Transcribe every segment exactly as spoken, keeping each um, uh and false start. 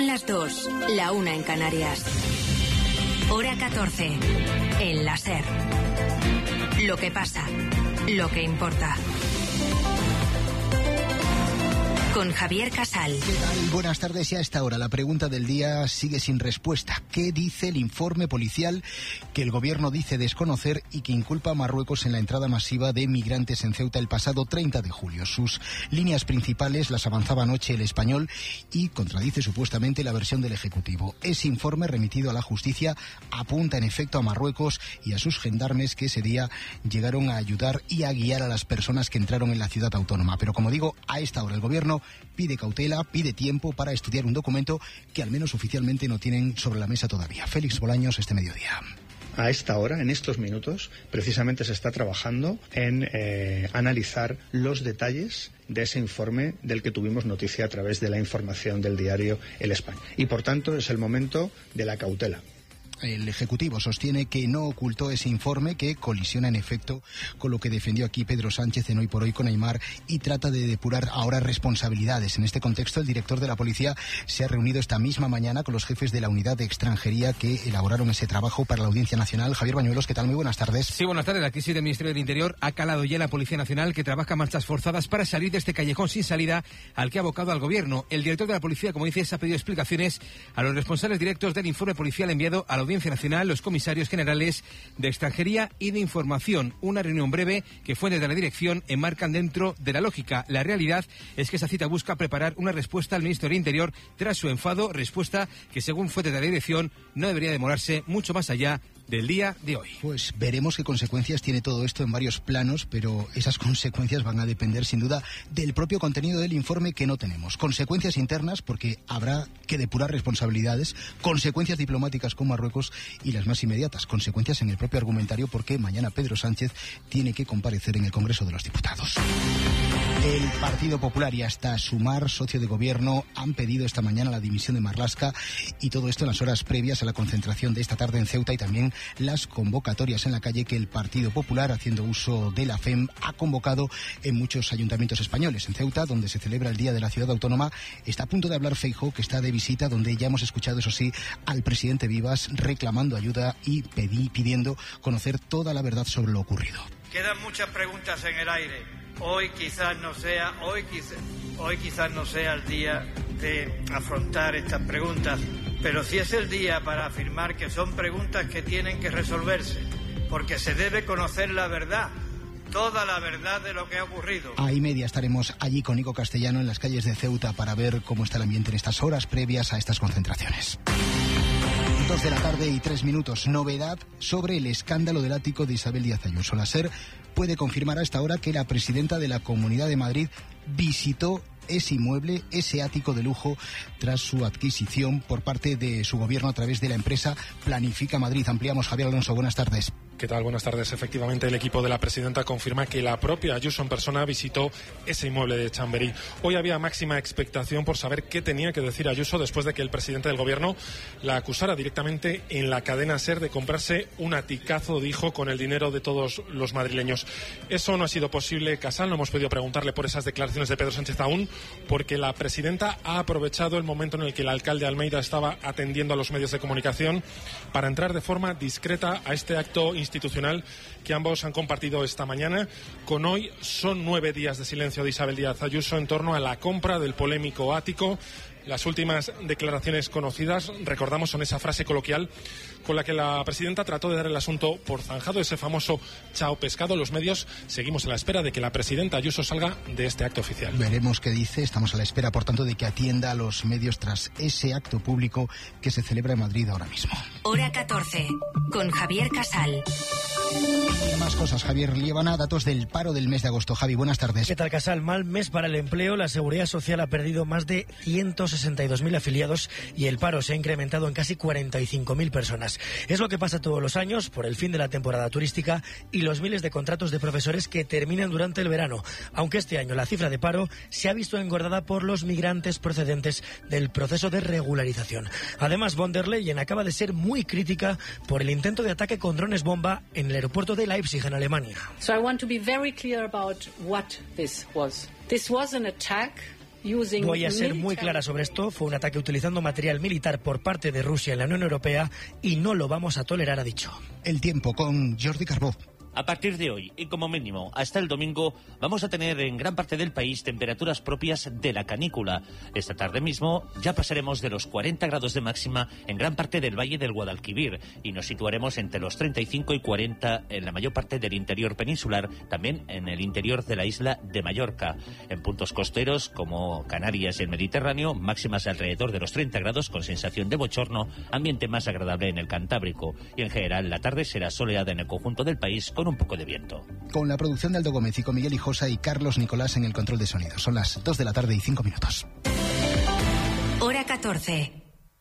las dos, la una en Canarias. Hora catorce, en la SER. Lo que pasa, lo que importa. Con Javier Casal. ¿Qué tal? Buenas tardes. Y a esta hora la pregunta del día sigue sin respuesta. ¿Qué dice el informe policial que el gobierno dice desconocer y que inculpa a Marruecos en la entrada masiva de migrantes en Ceuta el pasado treinta de julio? Sus líneas principales las avanzaba anoche El Español y contradice supuestamente la versión del Ejecutivo. Ese informe remitido a la justicia apunta en efecto a Marruecos y a sus gendarmes que ese día llegaron a ayudar y a guiar a las personas que entraron en la ciudad autónoma. Pero como digo, a esta hora el gobierno pide cautela, pide tiempo para estudiar un documento que al menos oficialmente no tienen sobre la mesa todavía. Félix Bolaños, este mediodía. A esta hora, en estos minutos, precisamente se está trabajando en eh, analizar los detalles de ese informe del que tuvimos noticia a través de la información del diario El Español. Y por tanto es el momento de la cautela. El Ejecutivo sostiene que no ocultó ese informe, que colisiona en efecto con lo que defendió aquí Pedro Sánchez en Hoy por Hoy con Aimar, y trata de depurar ahora responsabilidades. En este contexto, el director de la Policía se ha reunido esta misma mañana con los jefes de la unidad de extranjería que elaboraron ese trabajo para la Audiencia Nacional. Javier Bañuelos, ¿qué tal? Muy buenas tardes. Sí, buenas tardes. La crisis del Ministerio del Interior ha calado ya en la Policía Nacional, que trabaja marchas forzadas para salir de este callejón sin salida al que ha abocado al Gobierno. El director de la Policía, como dices, ha pedido explicaciones a los responsables directos del informe policial enviado a la Audiencia Nacional, los comisarios generales de Extranjería y de Información. Una reunión breve que fuentes de la dirección enmarcan dentro de la lógica. La realidad es que esa cita busca preparar una respuesta al ministro del Interior tras su enfado, respuesta que, según fuentes de la dirección, no debería demorarse mucho más allá del día de hoy. Pues veremos qué consecuencias tiene todo esto en varios planos, pero esas consecuencias van a depender sin duda del propio contenido del informe, que no tenemos. Consecuencias internas, porque habrá que depurar responsabilidades, consecuencias diplomáticas con Marruecos y las más inmediatas, consecuencias en el propio argumentario, porque mañana Pedro Sánchez tiene que comparecer en el Congreso de los Diputados. El Partido Popular y hasta Sumar, socio de gobierno, han pedido esta mañana la dimisión de Marlaska, y todo esto en las horas previas a la concentración de esta tarde en Ceuta y también las convocatorias en la calle que el Partido Popular, haciendo uso de la F E M, ha convocado en muchos ayuntamientos españoles. En Ceuta, donde se celebra el Día de la Ciudad Autónoma, está a punto de hablar Feijóo, que está de visita, donde ya hemos escuchado, eso sí, al presidente Vivas reclamando ayuda y pedí, pidiendo conocer toda la verdad sobre lo ocurrido. Quedan muchas preguntas en el aire. Hoy quizás no sea, hoy quizás, hoy quizás no sea el día de afrontar estas preguntas, pero sí es el día para afirmar que son preguntas que tienen que resolverse, porque se debe conocer la verdad, toda la verdad de lo que ha ocurrido. A y media estaremos allí con Nico Castellano en las calles de Ceuta para ver cómo está el ambiente en estas horas previas a estas concentraciones. Dos de la tarde y tres minutos. Novedad sobre el escándalo del ático de Isabel Díaz Ayuso. La SER puede confirmar a esta hora que la presidenta de la Comunidad de Madrid visitó ese inmueble, ese ático de lujo, tras su adquisición por parte de su gobierno a través de la empresa Planifica Madrid. Ampliamos. Javier Alonso, buenas tardes. ¿Qué tal? Buenas tardes. Efectivamente, el equipo de la presidenta confirma que la propia Ayuso en persona visitó ese inmueble de Chamberí. Hoy había máxima expectación por saber qué tenía que decir Ayuso después de que el presidente del gobierno la acusara directamente en la cadena SER de comprarse un aticazo, dijo, con el dinero de todos los madrileños. Eso no ha sido posible, Casal. No hemos podido preguntarle por esas declaraciones de Pedro Sánchez aún, porque la presidenta ha aprovechado el momento en el que el alcalde Almeida estaba atendiendo a los medios de comunicación para entrar de forma discreta a este acto institucional que ambos han compartido esta mañana. Con hoy son nueve días de silencio de Isabel Díaz Ayuso en torno a la compra del polémico ático. Las últimas declaraciones conocidas, recordamos, son esa frase coloquial con la que la presidenta trató de dar el asunto por zanjado, ese famoso chao pescado. Los medios seguimos a la espera de que la presidenta Ayuso salga de este acto oficial. Veremos qué dice. Estamos a la espera, por tanto, de que atienda a los medios tras ese acto público que se celebra en Madrid ahora mismo. Hora catorce, con Javier Casal. Y más cosas, Javier Liébana, datos del paro del mes de agosto. Javi, buenas tardes. ¿Qué tal, Casal? Mal mes para el empleo. La Seguridad Social ha perdido más de ciento sesenta y dos mil afiliados y el paro se ha incrementado en casi cuarenta y cinco mil personas. Es lo que pasa todos los años por el fin de la temporada turística y los miles de contratos de profesores que terminan durante el verano, aunque este año la cifra de paro se ha visto engordada por los migrantes procedentes del proceso de regularización. Además, von der Leyen acaba de ser muy crítica por el intento de ataque con drones bomba en el aeropuerto de Leipzig, en Alemania. So I want to be very clear about what this was. This was an attack Voy a ser muy clara sobre esto. Fue un ataque utilizando material militar por parte de Rusia en la Unión Europea y no lo vamos a tolerar, ha dicho. El tiempo con Jordi Carbó. A partir de hoy, y como mínimo hasta el domingo, vamos a tener en gran parte del país temperaturas propias de la canícula. Esta tarde mismo ya pasaremos de los cuarenta grados de máxima en gran parte del valle del Guadalquivir y nos situaremos entre los treinta y cinco y cuarenta en la mayor parte del interior peninsular, también en el interior de la isla de Mallorca. En puntos costeros como Canarias y el Mediterráneo, máximas alrededor de los treinta grados con sensación de bochorno, ambiente más agradable en el Cantábrico. Y en general la tarde será soleada en el conjunto del país con un poco de viento. Con la producción de Aldo Gómez y con Miguel Hijosa y Carlos Nicolás en el control de sonido. Son las dos de la tarde y cinco minutos. Hora catorce.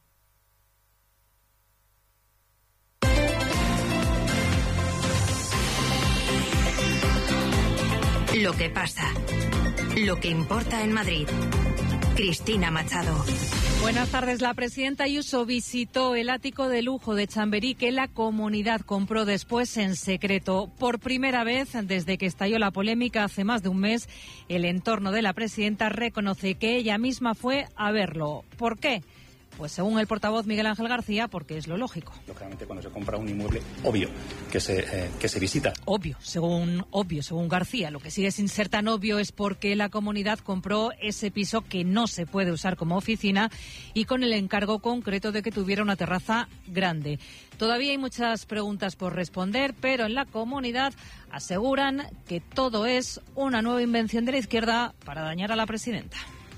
Lo que pasa. Lo que importa en Madrid. Cristina Machado. Buenas tardes. La presidenta Ayuso visitó el ático de lujo de Chamberí que la comunidad compró después en secreto. Por primera vez desde que estalló la polémica hace más de un mes, el entorno de la presidenta reconoce que ella misma fue a verlo. ¿Por qué? Pues según el portavoz Miguel Ángel García, porque es lo lógico. Lógicamente, cuando se compra un inmueble, obvio que se, eh, que se visita. Obvio, según obvio, según García. Lo que sigue sin ser tan obvio es por qué la comunidad compró ese piso que no se puede usar como oficina y con el encargo concreto de que tuviera una terraza grande. Todavía hay muchas preguntas por responder, pero en la comunidad aseguran que todo es una nueva invención de la izquierda para dañar a la presidenta.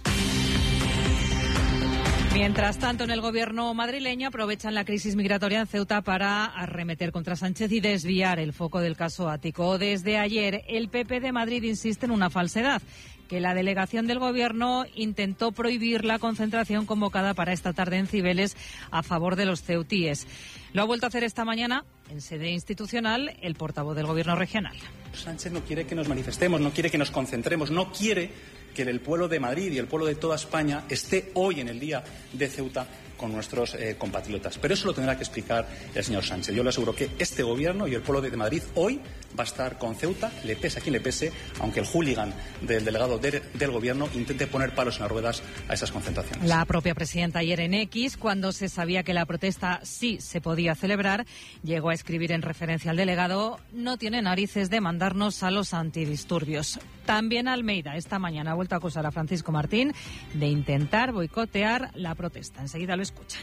Mientras tanto, en el gobierno madrileño aprovechan la crisis migratoria en Ceuta para arremeter contra Sánchez y desviar el foco del caso ático. Desde ayer, el P P de Madrid insiste en una falsedad, que la delegación del gobierno intentó prohibir la concentración convocada para esta tarde en Cibeles a favor de los ceutíes. Lo ha vuelto a hacer esta mañana en sede institucional el portavoz del gobierno regional. Sánchez no quiere que nos manifestemos, no quiere que nos concentremos, no quiere que el pueblo de Madrid y el pueblo de toda España esté hoy en el día de Ceuta con nuestros eh, compatriotas. Pero eso lo tendrá que explicar el señor Sánchez. Yo le aseguro que este gobierno y el pueblo de Madrid hoy va a estar con Ceuta, le pese a quien le pese, aunque el hooligan del delegado de, del gobierno intente poner palos en las ruedas a esas concentraciones. La propia presidenta ayer en X, cuando se sabía que la protesta sí se podía celebrar, llegó a escribir en referencia al delegado: no tiene narices de mandarnos a los antidisturbios. También Almeida esta mañana ha vuelto a acusar a Francisco Martín de intentar boicotear la protesta. Enseguida lo escuchan.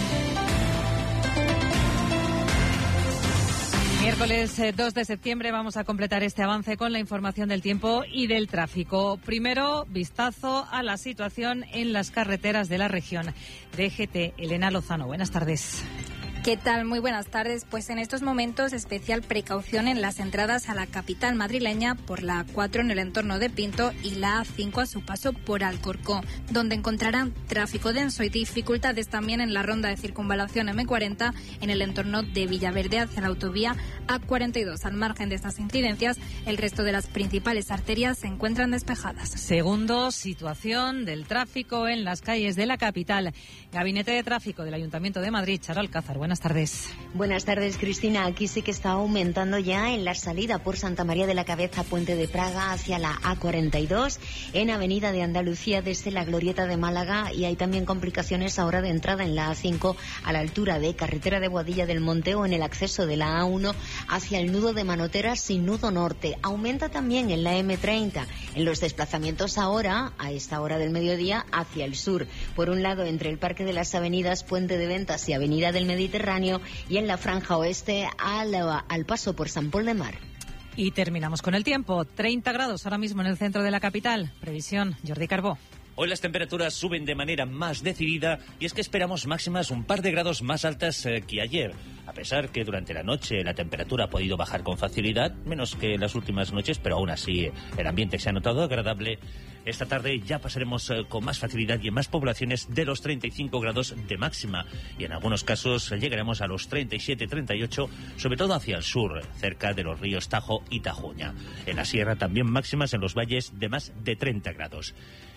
Miércoles dos de septiembre vamos a completar este avance con la información del tiempo y del tráfico. Primero, vistazo a la situación en las carreteras de la región. D G T, Elena Lozano, buenas tardes. ¿Qué tal? Muy buenas tardes. Pues en estos momentos especial precaución en las entradas a la capital madrileña por la A cuatro en el entorno de Pinto y la A cinco a su paso por Alcorcón, donde encontrarán tráfico denso y dificultades también en la ronda de circunvalación M cuarenta en el entorno de Villaverde hacia la autovía A cuarenta y dos. Al margen de estas incidencias, el resto de las principales arterias se encuentran despejadas. Segundo, situación del tráfico en las calles de la capital. Gabinete de Tráfico del Ayuntamiento de Madrid, Charo Alcázar. Buenas tardes. Buenas tardes, Cristina. Aquí sí que está aumentando ya en la salida por Santa María de la Cabeza, Puente de Praga, hacia la A cuarenta y dos, en Avenida de Andalucía desde la Glorieta de Málaga, y hay también complicaciones ahora de entrada en la A cinco a la altura de Carretera de Boadilla del Monte o en el acceso de la A uno hacia el nudo de Manotera sin nudo norte. Aumenta también en la M treinta, en los desplazamientos ahora, a esta hora del mediodía, hacia el sur. Por un lado, entre el Parque de las Avenidas, Puente de Ventas y Avenida del Mediterráneo, y en la franja oeste al, al paso por San Pol de Mar. Y terminamos con el tiempo. treinta grados ahora mismo en el centro de la capital. Previsión, Jordi Carbó. Hoy las temperaturas suben de manera más decidida y es que esperamos máximas un par de grados más altas eh, que ayer. A pesar que durante la noche la temperatura ha podido bajar con facilidad, menos que las últimas noches, pero aún así el ambiente se ha notado agradable. Esta tarde ya pasaremos eh, con más facilidad y en más poblaciones de los treinta y cinco grados de máxima. Y en algunos casos eh, llegaremos a los treinta y siete, treinta y ocho, sobre todo hacia el sur, cerca de los ríos Tajo y Tajuña. En la sierra también máximas en los valles de más de treinta grados.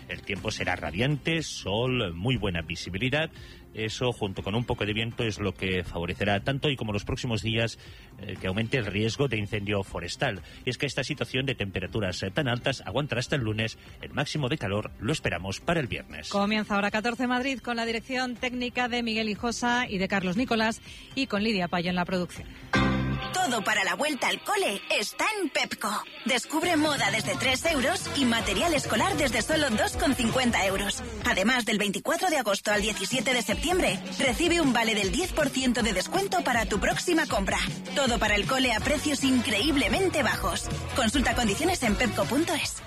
El tiempo será radiante, sol, muy buena visibilidad. Eso, junto con un poco de viento, es lo que favorecerá tanto hoy como los próximos días eh, que aumente el riesgo de incendio forestal. Y es que esta situación de temperaturas eh, tan altas aguantará hasta el lunes. El máximo de calor lo esperamos para el viernes. Comienza ahora catorce Madrid con la dirección técnica de Miguel Hijosa y de Carlos Nicolás y con Lidia Payo en la producción. Todo para la vuelta al cole está en Pepco. Descubre moda desde tres euros y material escolar desde solo dos con cincuenta euros. Además, del veinticuatro de agosto al diecisiete de septiembre, recibe un vale del diez por ciento de descuento para tu próxima compra. Todo para el cole a precios increíblemente bajos. Consulta condiciones en pepco punto es.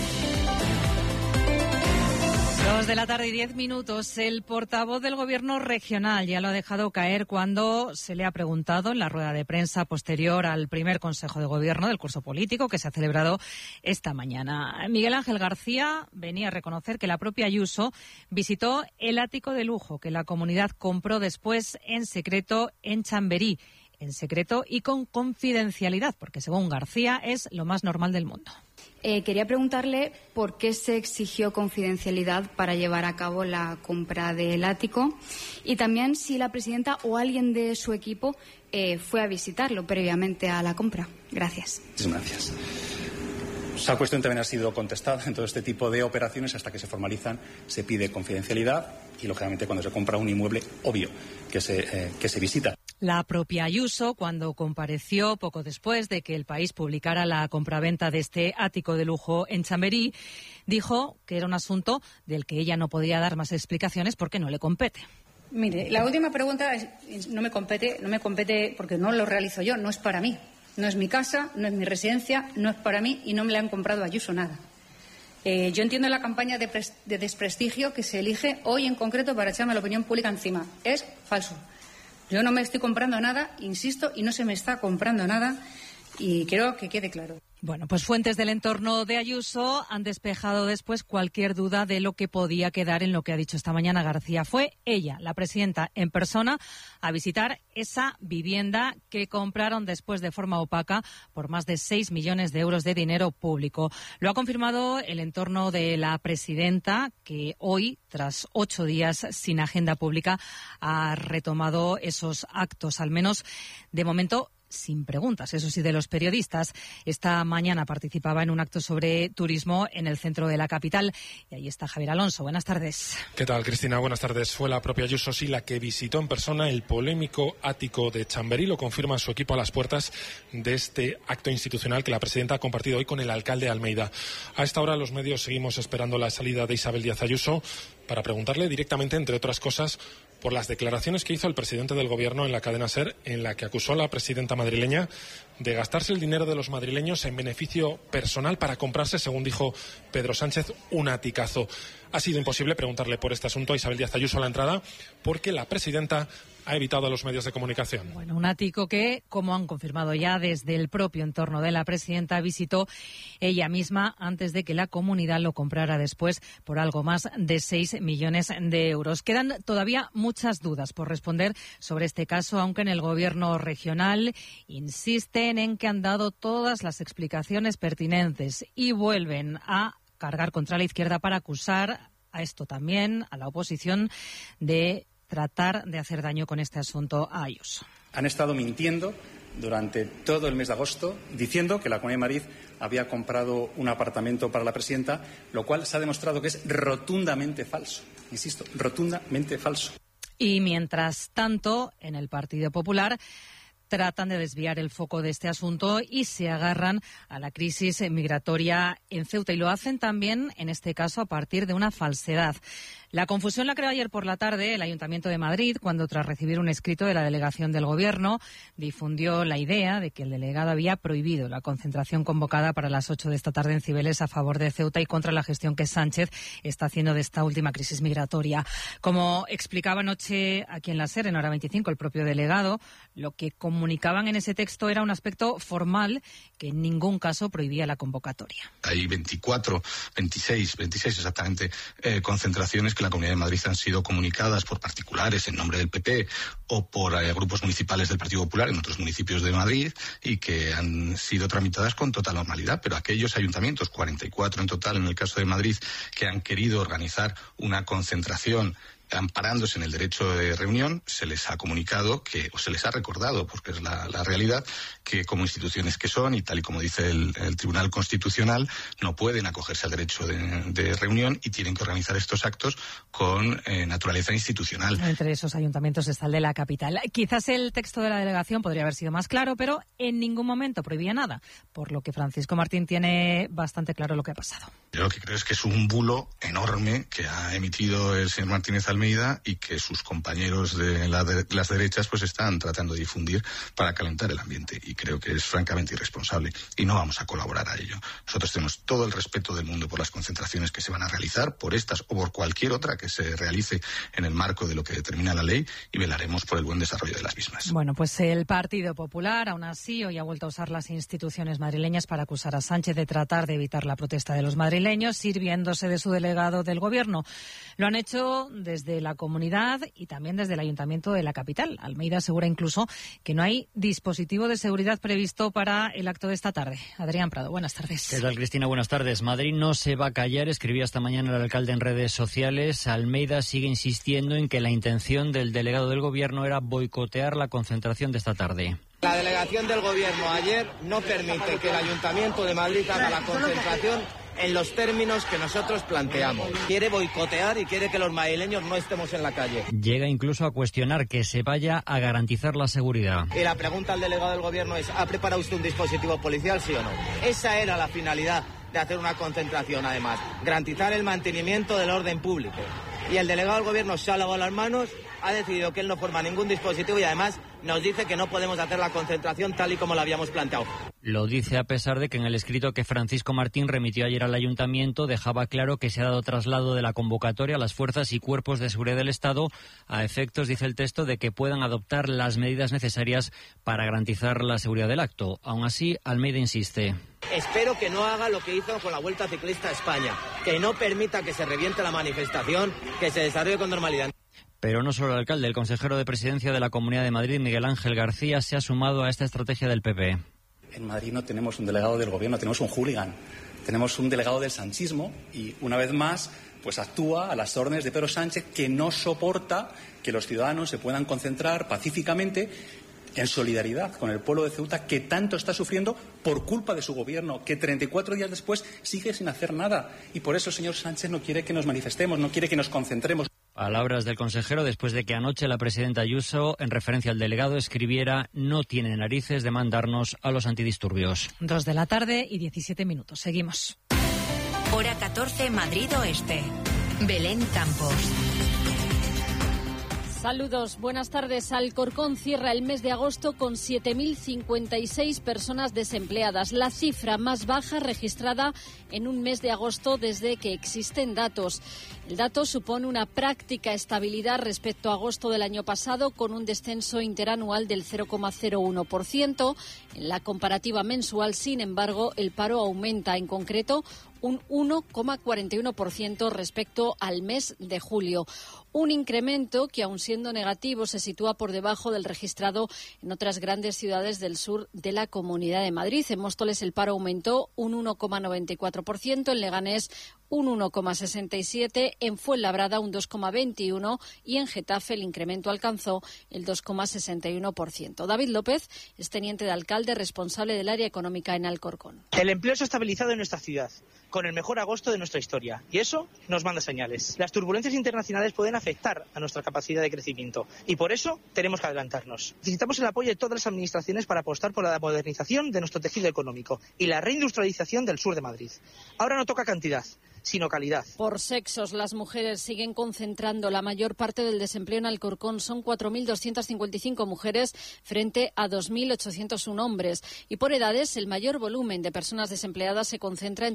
Dos de la tarde y diez minutos. El portavoz del Gobierno regional ya lo ha dejado caer cuando se le ha preguntado en la rueda de prensa posterior al primer Consejo de Gobierno del curso político que se ha celebrado esta mañana. Miguel Ángel García venía a reconocer que la propia Ayuso visitó el ático de lujo que la comunidad compró después en secreto en Chamberí. En secreto y con confidencialidad, porque según García es lo más normal del mundo. Eh, quería preguntarle por qué se exigió confidencialidad para llevar a cabo la compra del ático y también si la presidenta o alguien de su equipo eh, fue a visitarlo previamente a la compra. Gracias. Muchas gracias. Esa cuestión también ha sido contestada en todo este tipo de operaciones. Hasta que se formalizan se pide confidencialidad y, lógicamente, cuando se compra un inmueble, obvio que se, eh, que se visita. La propia Ayuso, cuando compareció poco después de que El País publicara la compraventa de este ático de lujo en Chamberí, dijo que era un asunto del que ella no podía dar más explicaciones porque no le compete. Mire, la última pregunta es, no me compete, no me compete porque no lo realizo yo, no es para mí. No es mi casa, no es mi residencia, no es para mí y no me la han comprado a Ayuso nada. Eh, yo entiendo la campaña de, pres- de desprestigio que se elige hoy en concreto para echarme la opinión pública encima. Es falso. Yo no me estoy comprando nada, insisto, y no se me está comprando nada y quiero que quede claro. Bueno, pues fuentes del entorno de Ayuso han despejado después cualquier duda de lo que podía quedar en lo que ha dicho esta mañana García. Fue ella, la presidenta, en persona, a visitar esa vivienda que compraron después de forma opaca por más de seis millones de euros de dinero público. Lo ha confirmado el entorno de la presidenta, que hoy, tras ocho días sin agenda pública, ha retomado esos actos, al menos de momento sin preguntas, eso sí, de los periodistas. Esta mañana participaba en un acto sobre turismo en el centro de la capital y ahí está Javier Alonso. Buenas tardes. ¿Qué tal, Cristina? Buenas tardes. Fue la propia Ayuso, sí, la que visitó en persona el polémico ático de Chamberí. Lo confirma su equipo a las puertas de este acto institucional que la presidenta ha compartido hoy con el alcalde de Almeida. A esta hora los medios seguimos esperando la salida de Isabel Díaz Ayuso para preguntarle directamente, entre otras cosas, por las declaraciones que hizo el presidente del Gobierno en la cadena SER, en la que acusó a la presidenta madrileña de gastarse el dinero de los madrileños en beneficio personal para comprarse, según dijo Pedro Sánchez, un aticazo. Ha sido imposible preguntarle por este asunto a Isabel Díaz Ayuso a la entrada porque la presidenta ha evitado a los medios de comunicación. Bueno, un ático que, como han confirmado ya desde el propio entorno de la presidenta, visitó ella misma antes de que la comunidad lo comprara después por algo más de seis millones de euros. Quedan todavía muchas dudas por responder sobre este caso, aunque en el Gobierno regional insisten en que han dado todas las explicaciones pertinentes y vuelven a cargar contra la izquierda para acusar a esto también, a la oposición, de tratar de hacer daño con este asunto a Ayuso. Han estado mintiendo durante todo el mes de agosto, diciendo que la Comunidad de Madrid había comprado un apartamento para la presidenta, lo cual se ha demostrado que es rotundamente falso. Insisto, rotundamente falso. Y mientras tanto, en el Partido Popular tratan de desviar el foco de este asunto y se agarran a la crisis migratoria en Ceuta. Y lo hacen también, en este caso, a partir de una falsedad. La confusión la creó ayer por la tarde el Ayuntamiento de Madrid cuando, tras recibir un escrito de la delegación del Gobierno, difundió la idea de que el delegado había prohibido la concentración convocada para las ocho de esta tarde en Cibeles a favor de Ceuta y contra la gestión que Sánchez está haciendo de esta última crisis migratoria. Como explicaba anoche aquí en la SER, en Hora veinticinco, el propio delegado, lo que comunicaban en ese texto era un aspecto formal que en ningún caso prohibía la convocatoria. Hay veinticuatro, veintiséis, veintiséis exactamente, eh, concentraciones que en la Comunidad de Madrid han sido comunicadas por particulares en nombre del P P o por eh, grupos municipales del Partido Popular en otros municipios de Madrid y que han sido tramitadas con total normalidad, pero aquellos ayuntamientos, cuarenta y cuatro en total en el caso de Madrid, que han querido organizar una concentración amparándose en el derecho de reunión, se les ha comunicado que, o se les ha recordado, porque es la, la realidad, que como instituciones que son, y tal y como dice el, el Tribunal Constitucional, no pueden acogerse al derecho de, de reunión y tienen que organizar estos actos con eh, naturaleza institucional. Entre esos ayuntamientos está el de la capital. Quizás el texto de la delegación podría haber sido más claro, pero en ningún momento prohibía nada, por lo que Francisco Martín tiene bastante claro lo que ha pasado. Yo lo que creo es que es un bulo enorme que ha emitido el señor Martínez Almeida y que sus compañeros de, la de las derechas pues están tratando de difundir para calentar el ambiente, y creo que es francamente irresponsable y no vamos a colaborar a ello. Nosotros tenemos todo el respeto del mundo por las concentraciones que se van a realizar, por estas o por cualquier otra que se realice en el marco de lo que determina la ley, y velaremos por el buen desarrollo de las mismas. Bueno, pues el Partido Popular aún así hoy ha vuelto a usar las instituciones madrileñas para acusar a Sánchez de tratar de evitar la protesta de los madrileños sirviéndose de su delegado del Gobierno. Lo han hecho desde la comunidad y también desde el Ayuntamiento de la capital. Almeida asegura incluso que no hay dispositivo de seguridad previsto para el acto de esta tarde. Adrián Prado, buenas tardes. ¿Qué tal, Cristina? Buenas tardes. Madrid no se va a callar, escribía esta mañana el alcalde en redes sociales. Almeida sigue insistiendo en que la intención del delegado del Gobierno era boicotear la concentración de esta tarde. La delegación del Gobierno ayer no permite que el Ayuntamiento de Madrid haga la concentración en los términos que nosotros planteamos. Quiere boicotear y quiere que los madrileños no estemos en la calle. Llega incluso a cuestionar que se vaya a garantizar la seguridad. Y la pregunta al delegado del Gobierno es, ¿ha preparado usted un dispositivo policial, sí o no? Esa era la finalidad de hacer una concentración, además, garantizar el mantenimiento del orden público. Y el delegado del Gobierno se ha lavado las manos, ha decidido que él no forma ningún dispositivo y además nos dice que no podemos hacer la concentración tal y como la habíamos planteado. Lo dice a pesar de que en el escrito que Francisco Martín remitió ayer al Ayuntamiento dejaba claro que se ha dado traslado de la convocatoria a las fuerzas y cuerpos de seguridad del Estado a efectos, dice el texto, de que puedan adoptar las medidas necesarias para garantizar la seguridad del acto. Aún así, Almeida insiste. Espero que no haga lo que hizo con la Vuelta Ciclista a España, que no permita que se reviente la manifestación, que se desarrolle con normalidad. Pero no solo el alcalde, el consejero de Presidencia de la Comunidad de Madrid, Miguel Ángel García, se ha sumado a esta estrategia del P P. En Madrid no tenemos un delegado del Gobierno, tenemos un hooligan. Tenemos un delegado del sanchismo y, una vez más, pues actúa a las órdenes de Pedro Sánchez, que no soporta que los ciudadanos se puedan concentrar pacíficamente en solidaridad con el pueblo de Ceuta, que tanto está sufriendo por culpa de su gobierno, que treinta y cuatro días después sigue sin hacer nada. Y por eso el señor Sánchez no quiere que nos manifestemos, no quiere que nos concentremos. Palabras del consejero después de que anoche la presidenta Ayuso, en referencia al delegado, escribiera: no tiene narices de mandarnos a los antidisturbios. Dos de la tarde y diecisiete minutos. Seguimos. Hora catorce, Madrid Oeste. Belén Campos. Saludos, buenas tardes. Alcorcón cierra el mes de agosto con siete mil cincuenta y seis personas desempleadas, la cifra más baja registrada en un mes de agosto desde que existen datos. El dato supone una práctica estabilidad respecto a agosto del año pasado, con un descenso interanual del cero coma cero uno por ciento. En la comparativa mensual, sin embargo, el paro aumenta, en concreto un uno coma cuarenta y uno por ciento respecto al mes de julio. Un incremento que, aun siendo negativo, se sitúa por debajo del registrado en otras grandes ciudades del sur de la Comunidad de Madrid. En Móstoles el paro aumentó un uno coma noventa y cuatro por ciento, en Leganés un uno coma sesenta y siete por ciento, en Fuenlabrada un dos coma veintiuno por ciento y en Getafe el incremento alcanzó el dos coma sesenta y uno por ciento. David López es teniente de alcalde responsable del área económica en Alcorcón. El empleo se ha estabilizado en nuestra ciudad, con el mejor agosto de nuestra historia, y eso nos manda señales. Las turbulencias internacionales pueden afectar a nuestra capacidad de crecimiento y por eso tenemos que adelantarnos. Necesitamos el apoyo de todas las administraciones para apostar por la modernización de nuestro tejido económico y la reindustrialización del sur de Madrid. Ahora no toca cantidad, sino calidad. Por sexos, las mujeres siguen concentrando la mayor parte del desempleo en Alcorcón. Son cuatro mil doscientas cincuenta y cinco mujeres frente a dos mil ochocientos uno hombres. Y por edades, el mayor volumen de personas desempleadas se concentra entre los mayores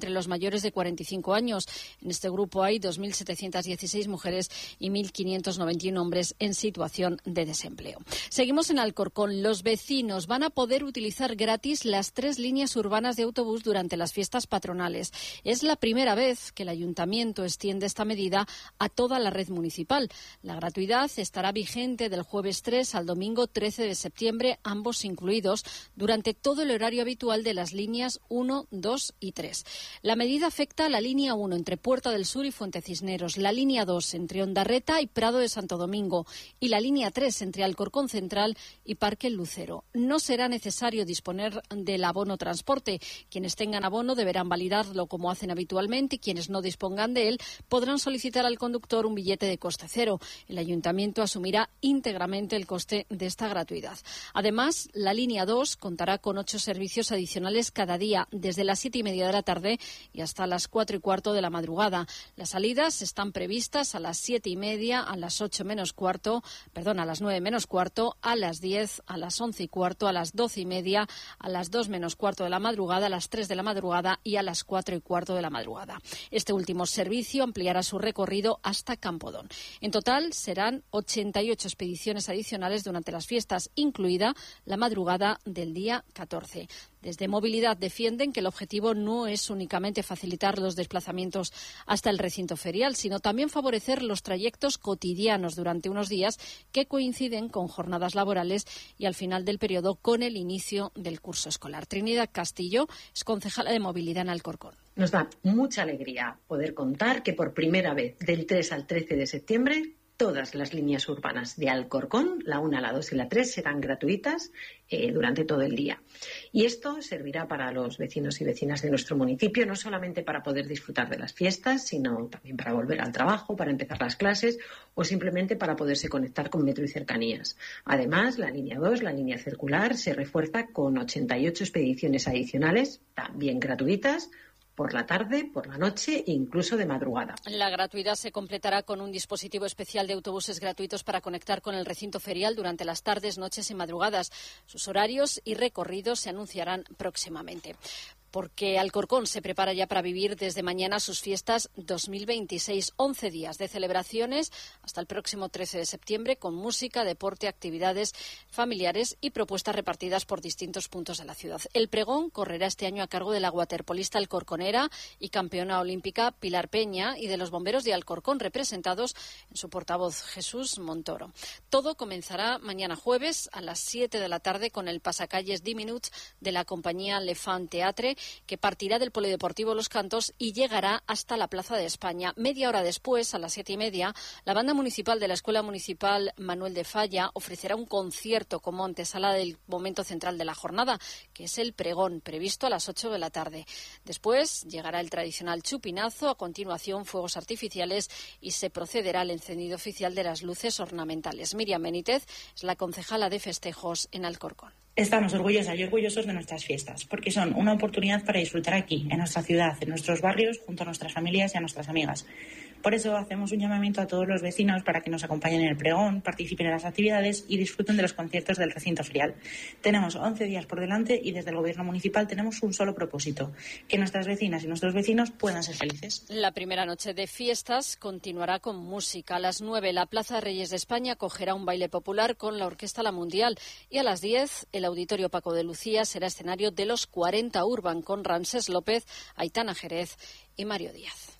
mayores de cuarenta y cinco años. En este grupo hay dos mil setecientas dieciséis mujeres y mil quinientos noventa y uno hombres en situación de desempleo. Seguimos en Alcorcón. Los vecinos van a poder utilizar gratis las tres líneas urbanas de autobús durante las fiestas patronales. Es la primera vez que el ayuntamiento extiende esta medida a toda la red municipal. La gratuidad estará vigente del jueves tres al domingo trece de septiembre, ambos incluidos, durante todo el horario habitual de las líneas uno, dos y tres. La medida afecta a la línea uno entre Puerta del Sur y Fuente Cisneros, la línea dos entre Ondarreta y Prado de Santo Domingo y la línea tres entre Alcorcón Central y Parque Lucero. No será necesario disponer del abono transporte. Quienes tengan abono deberán validarlo como hacen habitualmente y quienes no dispongan de él podrán solicitar al conductor un billete de coste cero. El ayuntamiento asumirá íntegramente el coste de esta gratuidad. Además, la línea dos contará con ocho servicios adicionales cada día, desde las siete y media de la tarde y hasta las cuatro y cuarto de la madrugada. Las salidas están previstas a las siete y media, a las ocho menos cuarto, perdón, a las nueve menos cuarto, a las diez, a las once y cuarto, a las doce y media, a las dos menos cuarto de la madrugada, a las tres de la madrugada y a las cuatro y cuarto de la madrugada. Este último servicio ampliará su recorrido hasta Campodón. En total serán ochenta y ocho expediciones adicionales durante las fiestas, incluida la madrugada del día catorce. Desde Movilidad defienden que el objetivo no es únicamente facilitar los desplazamientos hasta el recinto ferial, sino también favorecer los trayectos cotidianos durante unos días que coinciden con jornadas laborales y al final del periodo con el inicio del curso escolar. Trinidad Castillo es concejala de Movilidad en Alcorcón. Nos da mucha alegría poder contar que por primera vez del tres al trece de septiembre todas las líneas urbanas de Alcorcón, la una, la dos y la tres, serán gratuitas eh, durante todo el día. Y esto servirá para los vecinos y vecinas de nuestro municipio, no solamente para poder disfrutar de las fiestas, sino también para volver al trabajo, para empezar las clases o simplemente para poderse conectar con metro y cercanías. Además, la línea dos, la línea circular, se refuerza con ochenta y ocho expediciones adicionales, también gratuitas, por la tarde, por la noche e incluso de madrugada. La gratuidad se completará con un dispositivo especial de autobuses gratuitos para conectar con el recinto ferial durante las tardes, noches y madrugadas. Sus horarios y recorridos se anunciarán próximamente. Porque Alcorcón se prepara ya para vivir desde mañana sus fiestas dos mil veintiséis. once días de celebraciones hasta el próximo trece de septiembre con música, deporte, actividades familiares y propuestas repartidas por distintos puntos de la ciudad. El pregón correrá este año a cargo de la waterpolista alcorconera y campeona olímpica Pilar Peña y de los bomberos de Alcorcón, representados en su portavoz Jesús Montoro. Todo comenzará mañana jueves a las siete de la tarde con el pasacalles dix minuts de la compañía Le Fan Teatre, que partirá del Polideportivo Los Cantos y llegará hasta la Plaza de España. Media hora después, a las siete y media, la banda municipal de la Escuela Municipal Manuel de Falla ofrecerá un concierto como antesala del momento central de la jornada, que es el pregón, previsto a las ocho de la tarde. Después llegará el tradicional chupinazo, a continuación fuegos artificiales y se procederá al encendido oficial de las luces ornamentales. Miriam Benítez es la concejala de festejos en Alcorcón. Estamos orgullosas y orgullosos de nuestras fiestas, porque son una oportunidad para disfrutar aquí, en nuestra ciudad, en nuestros barrios, junto a nuestras familias y a nuestras amigas. Por eso hacemos un llamamiento a todos los vecinos para que nos acompañen en el pregón, participen en las actividades y disfruten de los conciertos del recinto ferial. Tenemos once días por delante y desde el Gobierno municipal tenemos un solo propósito, que nuestras vecinas y nuestros vecinos puedan ser felices. La primera noche de fiestas continuará con música. A las nueve la Plaza Reyes de España acogerá un baile popular con la Orquesta La Mundial y a las diez el Auditorio Paco de Lucía será escenario de los cuarenta Urban con Ramsés López, Aitana Jerez y Mario Díaz.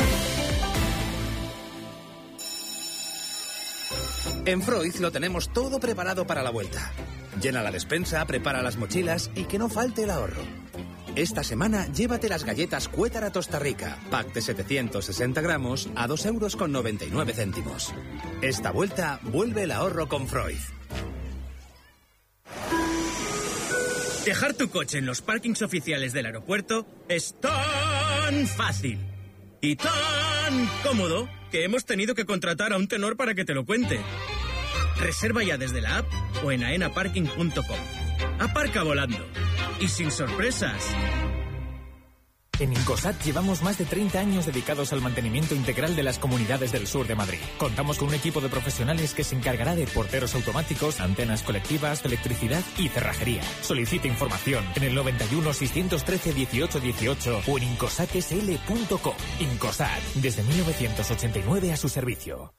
En Freud lo tenemos todo preparado para la vuelta. Llena la despensa, prepara las mochilas y que no falte el ahorro. Esta semana llévate las galletas Cuétara Tosta Rica, pack de setecientos sesenta gramos a dos euros con noventa y nueve céntimos. Esta vuelta vuelve el ahorro con Freud. Dejar tu coche en los parkings oficiales del aeropuerto es tan fácil y tan cómodo que hemos tenido que contratar a un tenor para que te lo cuente. Reserva ya desde la app o en aena parking punto com. Aparca volando y sin sorpresas. En Incosat llevamos más de treinta años dedicados al mantenimiento integral de las comunidades del sur de Madrid. Contamos con un equipo de profesionales que se encargará de porteros automáticos, antenas colectivas, electricidad y cerrajería. Solicite información en el noventa y uno, seiscientos trece, dieciocho dieciocho o en incosat s l punto com. Incosat, desde mil novecientos ochenta y nueve a su servicio.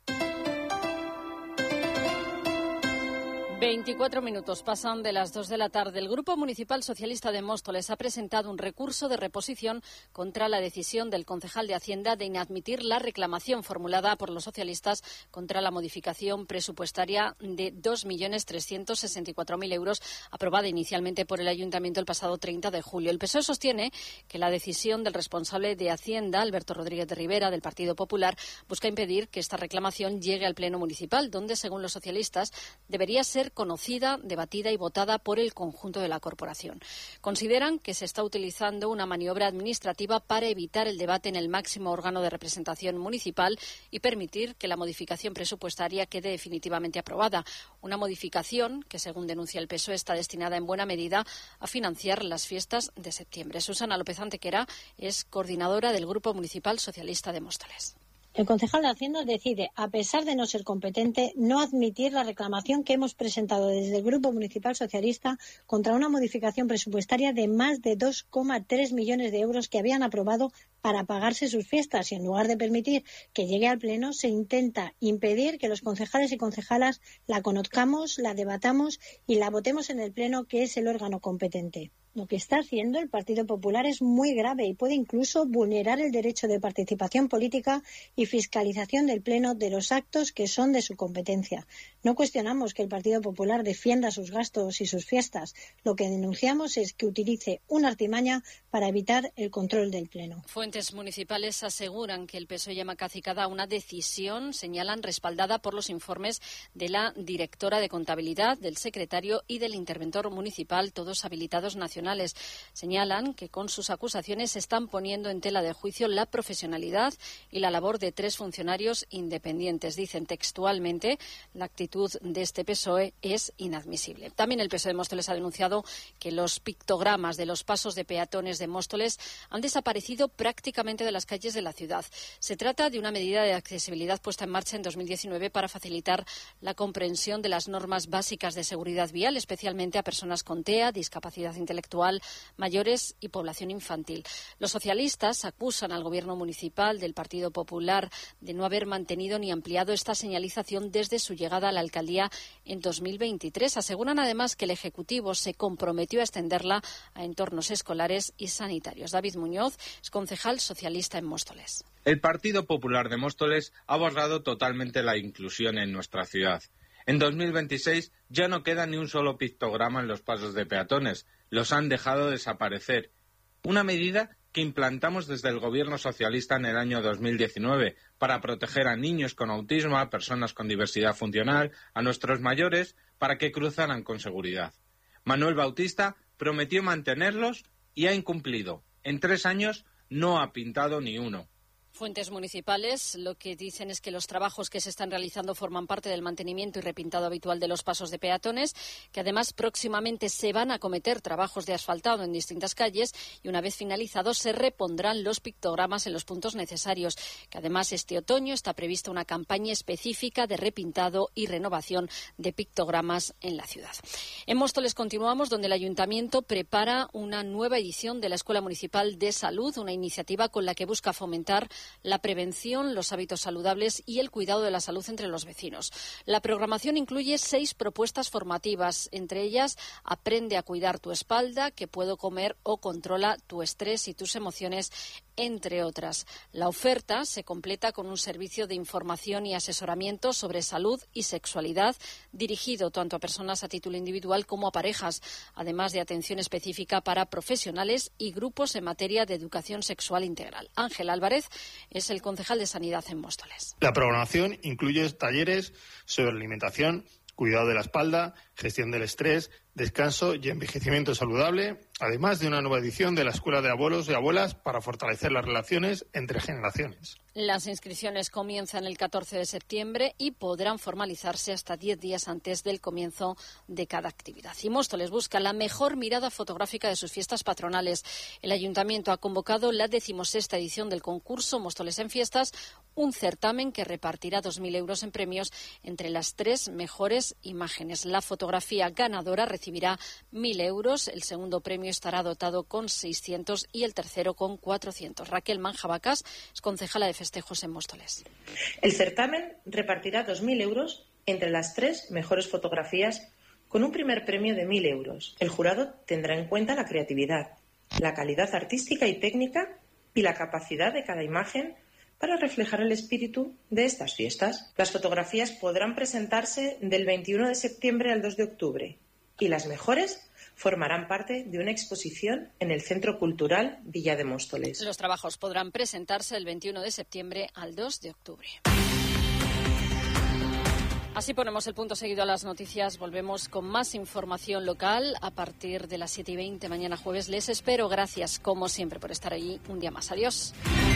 veinticuatro minutos pasan de las dos de la tarde. El Grupo Municipal Socialista de Móstoles ha presentado un recurso de reposición contra la decisión del concejal de Hacienda de inadmitir la reclamación formulada por los socialistas contra la modificación presupuestaria de dos millones trescientos sesenta y cuatro mil euros aprobada inicialmente por el Ayuntamiento el pasado treinta de julio. El P S O E sostiene que la decisión del responsable de Hacienda, Alberto Rodríguez de Rivera, del Partido Popular, busca impedir que esta reclamación llegue al Pleno Municipal, donde, según los socialistas, debería ser conocida, debatida y votada por el conjunto de la corporación. Consideran que se está utilizando una maniobra administrativa para evitar el debate en el máximo órgano de representación municipal y permitir que la modificación presupuestaria quede definitivamente aprobada. Una modificación que, según denuncia el P S O E, está destinada en buena medida a financiar las fiestas de septiembre. Susana López Antequera es coordinadora del Grupo Municipal Socialista de Móstoles. El concejal de Hacienda decide, a pesar de no ser competente, no admitir la reclamación que hemos presentado desde el Grupo Municipal Socialista contra una modificación presupuestaria de más de dos coma tres millones de euros que habían aprobado para pagarse sus fiestas, y en lugar de permitir que llegue al Pleno, se intenta impedir que los concejales y concejalas la conozcamos, la debatamos y la votemos en el Pleno, que es el órgano competente. Lo que está haciendo el Partido Popular es muy grave y puede incluso vulnerar el derecho de participación política y fiscalización del Pleno de los actos que son de su competencia. No cuestionamos que el Partido Popular defienda sus gastos y sus fiestas. Lo que denunciamos es que utilice una artimaña para evitar el control del Pleno. Fuentes municipales aseguran que el P S O E llama cacicada a una decisión, señalan, respaldada por los informes de la directora de Contabilidad, del secretario y del interventor municipal, todos habilitados nacionales. Señalan que con sus acusaciones se están poniendo en tela de juicio la profesionalidad y la labor de tres funcionarios independientes. Dicen textualmente, la actitud de este P S O E es inadmisible. También el P S O E de Móstoles ha denunciado que los pictogramas de los pasos de peatones de Móstoles han desaparecido prácticamente de las calles de la ciudad. Se trata de una medida de accesibilidad puesta en marcha en dos mil diecinueve para facilitar la comprensión de las normas básicas de seguridad vial, especialmente a personas con T E A, discapacidad intelectual, mayores y población infantil. Los socialistas acusan al Gobierno municipal del Partido Popular de no haber mantenido ni ampliado esta señalización desde su llegada a la alcaldía en dos mil veintitrés. Aseguran además que el Ejecutivo se comprometió a extenderla a entornos escolares y sanitarios. David Muñoz es concejal socialista en Móstoles. El Partido Popular de Móstoles ha borrado totalmente la inclusión en nuestra ciudad. En dos mil veintiséis ya no queda ni un solo pictograma en los pasos de peatones. Los han dejado desaparecer. Una medida que implantamos desde el Gobierno socialista en el año dos mil diecinueve para proteger a niños con autismo, a personas con diversidad funcional, a nuestros mayores, para que cruzaran con seguridad. Manuel Bautista prometió mantenerlos y ha incumplido. En tres años no ha pintado ni uno. Fuentes municipales lo que dicen es que los trabajos que se están realizando forman parte del mantenimiento y repintado habitual de los pasos de peatones, que además próximamente se van a acometer trabajos de asfaltado en distintas calles y una vez finalizados se repondrán los pictogramas en los puntos necesarios, que además este otoño está prevista una campaña específica de repintado y renovación de pictogramas en la ciudad. En Móstoles continuamos, donde el Ayuntamiento prepara una nueva edición de la Escuela Municipal de Salud, una iniciativa con la que busca fomentar la prevención, los hábitos saludables y el cuidado de la salud entre los vecinos. La programación incluye seis propuestas formativas, entre ellas Aprende a cuidar tu espalda, Qué puedo comer o Controla tu estrés y tus emociones, entre otras. La oferta se completa con un servicio de información y asesoramiento sobre salud y sexualidad dirigido tanto a personas a título individual como a parejas, además de atención específica para profesionales y grupos en materia de educación sexual integral. Ángel Álvarez es el concejal de Sanidad en Móstoles. La programación incluye talleres sobre alimentación, cuidado de la espalda, gestión del estrés, descanso y envejecimiento saludable, además de una nueva edición de la Escuela de Abuelos y Abuelas para fortalecer las relaciones entre generaciones. Las inscripciones comienzan el catorce de septiembre y podrán formalizarse hasta diez días antes del comienzo de cada actividad. Y Móstoles busca la mejor mirada fotográfica de sus fiestas patronales. El Ayuntamiento ha convocado la decimosexta edición del concurso Móstoles en Fiestas, un certamen que repartirá dos mil euros en premios entre las tres mejores imágenes. La fotografía ganadora recibirá mil euros, el segundo premio estará dotado con seiscientos y el tercero con cuatrocientos. Raquel Manjabacas es concejala de festejos en Móstoles. El certamen repartirá dos mil euros entre las tres mejores fotografías con un primer premio de mil euros. El jurado tendrá en cuenta la creatividad, la calidad artística y técnica y la capacidad de cada imagen para reflejar el espíritu de estas fiestas. Las fotografías podrán presentarse del veintiuno de septiembre al dos de octubre y las mejores formarán parte de una exposición en el Centro Cultural Villa de Móstoles. Los trabajos podrán presentarse del veintiuno de septiembre al dos de octubre. Así ponemos el punto seguido a las noticias. Volvemos con más información local a partir de las siete y veinte mañana jueves. Les espero. Gracias, como siempre, por estar allí un día más. Adiós.